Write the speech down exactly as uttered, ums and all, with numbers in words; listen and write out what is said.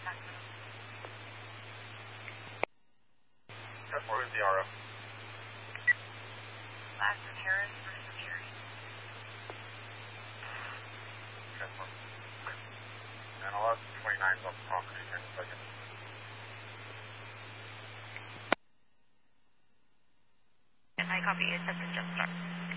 ten four is the R O. Last of Harris for security. ten four. And eleven twenty-nine is off the property here in a second. Yes, I copy. It's at the jump start.